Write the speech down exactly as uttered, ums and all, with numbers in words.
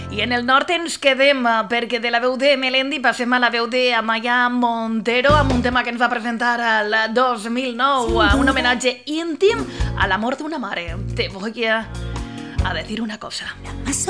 I en el nord ens quedem, perquè de la veu de Melendi passem a la veu de Amaya Montero, amb un tema que ens va presentar el dos mil nou, un homenatge íntim a l'amor d'una mare. Te voy a, a decir una cosa.